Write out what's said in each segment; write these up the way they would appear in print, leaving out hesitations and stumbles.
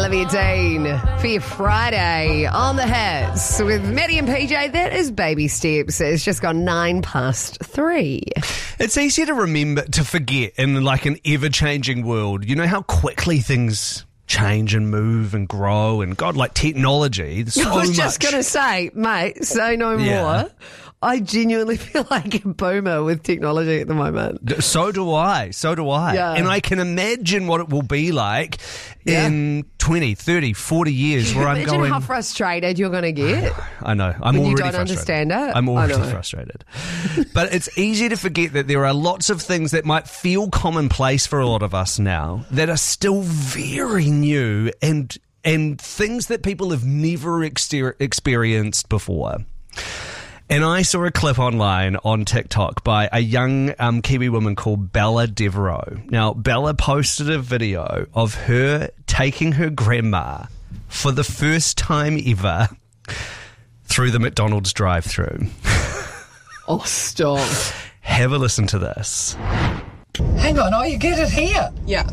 Olivia Dean for your Friday on the Hits with Maddie and PJ. That is Baby Steps. It's just gone 3:09. It's easy to forget in like an ever-changing world. You know how quickly things change and move and grow and God, like technology. So I was just going to say, mate, say no more. I genuinely feel like a boomer with technology at the moment. So do I. Yeah. And I can imagine what it will be like in 20, 30, 40 years where I'm going... Imagine how frustrated you're going to get. I know. I'm when already you don't frustrated. understand it. I'm already frustrated. But it's easy to forget that there are lots of things that might feel commonplace for a lot of us now that are still very new and things that people have never experienced before. And I saw a clip online on TikTok by a young Kiwi woman called Bella Devereaux. Now, Bella posted a video of her taking her grandma for the first time ever through the McDonald's drive-thru. Oh, stop. Have a listen to this. Hang on, you get it here? Yeah.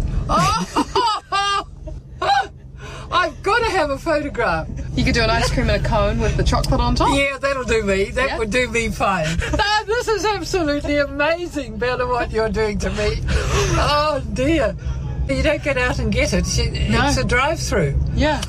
I've got to have a photograph. You could do an ice cream in a cone with the chocolate on top. Yeah, that'll do me. That would do me fine. This is absolutely amazing, Bella, what you're doing to me. Oh, dear. You don't get out and get it. It's a drive-through. Yeah.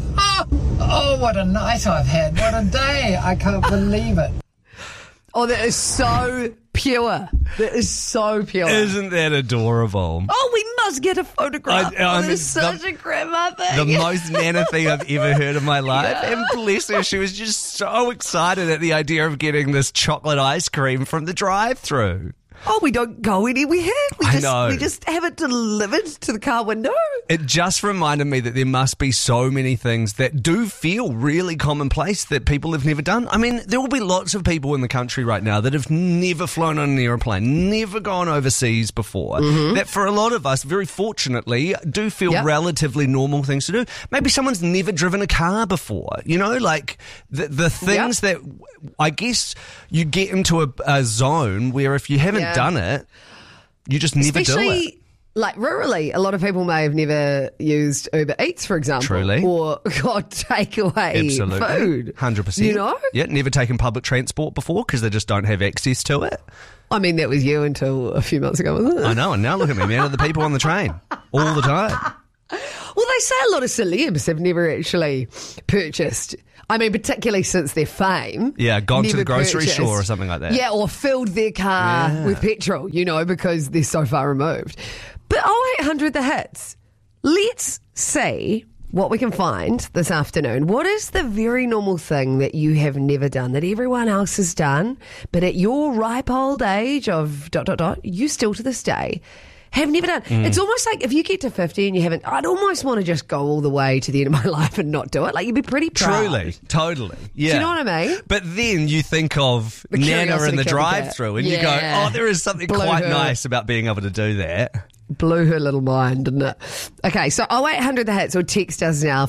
Oh, what a night I've had. What a day. I can't believe it. Oh, that is so pure. That is so pure. Isn't that adorable? Oh, we must get a photograph. That is such a grandma thing. The most Nana thing I've ever heard in my life. Yeah. And bless her, she was just so excited at the idea of getting this chocolate ice cream from the drive-thru. Oh, we don't go anywhere. I know. We just have it delivered to the car window. It just reminded me that there must be so many things that do feel really commonplace that people have never done. I mean, there will be lots of people in the country right now that have never flown on an aeroplane, never gone overseas before, that for a lot of us, very fortunately, do feel relatively normal things to do. Maybe someone's never driven a car before, you know, like the things that I guess you get into a zone where if you haven't done it, you just never do it. Like rurally, a lot of people may have never used Uber Eats, for example. Truly. Or got takeaway food. 100%. You know? Yeah, never taken public transport before because they just don't have access to it. I mean, that was you until a few months ago, wasn't it? I know, and now look at me, man, are the people on the train all the time. Well, they say a lot of celebs have never actually purchased. I mean, particularly since their fame. Yeah, gone to the grocery store or something like that. Yeah, or filled their car with petrol, you know, because they're so far removed. But 0800 The Hits. Let's see what we can find this afternoon. What is the very normal thing that you have never done that everyone else has done, but at your ripe old age of ... you still to this day have never done. It's almost like if you get to 50 and you haven't, I'd almost want to just go all the way to the end of my life and not do it. Like, you'd be pretty proud. Truly, totally. Yeah. Do you know what I mean? But then you think of Nana in the drive-thru and you go, oh, there is something quite nice about being able to do that. Blew her little mind, didn't it? Okay, so 0800 The Hits or text us now,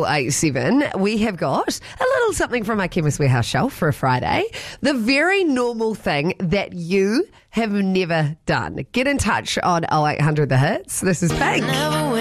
4487. We have got a little something from our Chemist Warehouse shelf for a Friday. The very normal thing that you have never done. Get in touch on 0800 The Hits. This is Pink.